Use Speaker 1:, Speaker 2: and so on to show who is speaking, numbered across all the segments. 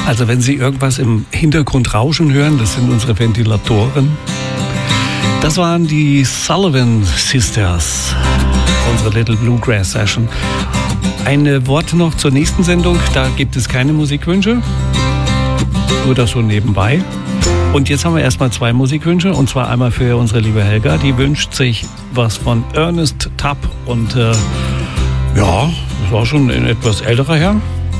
Speaker 1: Also wenn Sie irgendwas im Hintergrund rauschen hören, das sind unsere Ventilatoren. Das waren die Sullivan Sisters, unsere Little Bluegrass Session. Ein Wort noch zur nächsten Sendung, da gibt es keine Musikwünsche, nur das so nebenbei. Und jetzt haben wir erstmal 2 Musikwünsche, und zwar einmal für unsere liebe Helga, die wünscht sich was von Ernest Tubb und ja, das war schon ein etwas älterer Herr.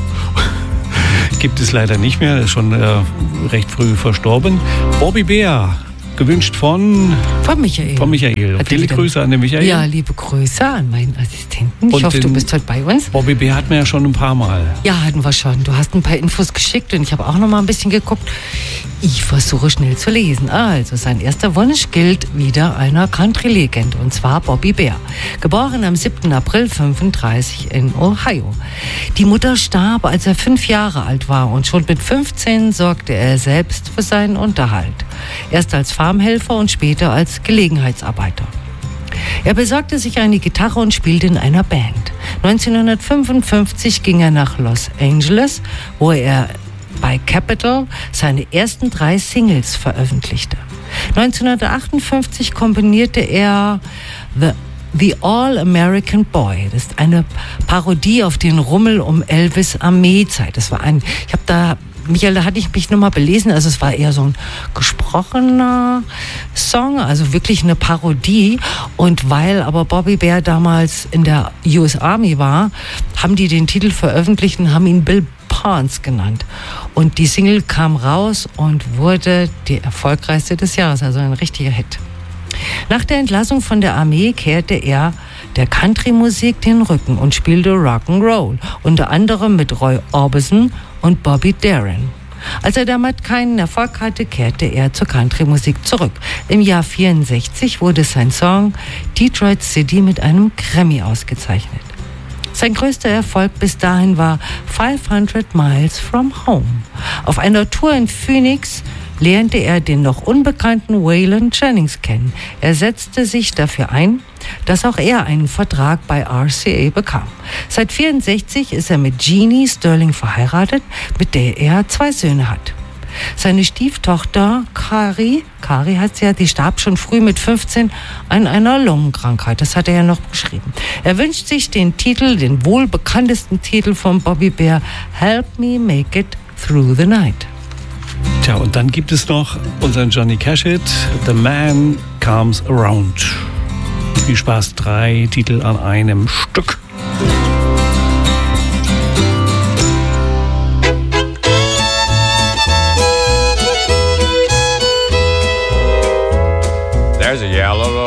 Speaker 1: Gibt es leider nicht mehr, ist schon recht früh verstorben. Bobby Bear, gewünscht von Michael. Von Michael. Viele Grüße an den Michael.
Speaker 2: Ja, liebe Grüße an meinen Assistenten. Ich hoffe, du bist heute bei uns.
Speaker 1: Bobby Bear hatten wir ja schon ein paar Mal.
Speaker 2: Ja, hatten wir schon. Du hast ein paar Infos geschickt und ich habe auch noch mal ein bisschen geguckt. Ich versuche schnell zu lesen. Also, sein erster Wunsch gilt wieder einer Country-Legende, und zwar Bobby Bear. Geboren am 7. April 1935 in Ohio. Die Mutter starb, als er 5 Jahre alt war, und schon mit 15 sorgte er selbst für seinen Unterhalt. Erst als Farmhelfer und später als Gelegenheitsarbeiter. Er besorgte sich eine Gitarre und spielte in einer Band. 1955 ging er nach Los Angeles, wo er bei Capitol seine ersten 3 Singles veröffentlichte. 1958 komponierte er The All-American Boy. Das ist eine Parodie auf den Rummel um Elvis Armeezeit. Das war Michael, da hatte ich mich nochmal belesen, also es war eher so ein gesprochener Song, also wirklich eine Parodie. Und weil aber Bobby Bear damals in der US Army war, haben die den Titel veröffentlicht und haben ihn Bill Pons genannt. Und die Single kam raus und wurde die erfolgreichste des Jahres, also ein richtiger Hit. Nach der Entlassung von der Armee kehrte er der Country-Musik den Rücken und spielte Rock'n'Roll, unter anderem mit Roy Orbison und Bobby Darin. Als er damit keinen Erfolg hatte, kehrte er zur Country-Musik zurück. Im Jahr 1964 wurde sein Song Detroit City mit einem Grammy ausgezeichnet. Sein größter Erfolg bis dahin war 500 Miles from Home. Auf einer Tour in Phoenix lernte er den noch unbekannten Waylon Jennings kennen. Er setzte sich dafür ein, dass auch er einen Vertrag bei RCA bekam. Seit 1964 ist er mit Jeannie Sterling verheiratet, mit der er 2 Söhne hat. Seine Stieftochter Kari hat sie ja, die starb schon früh mit 15 an einer Lungenkrankheit. Das hat er ja noch beschrieben. Er wünscht sich den wohl bekanntesten Titel von Bobby Bear, Help Me Make It Through the Night.
Speaker 1: Tja, und dann gibt es noch unseren Johnny Cash-Hit, The Man Comes Around. Viel Spaß, 3 Titel an einem Stück.
Speaker 3: There's a yellow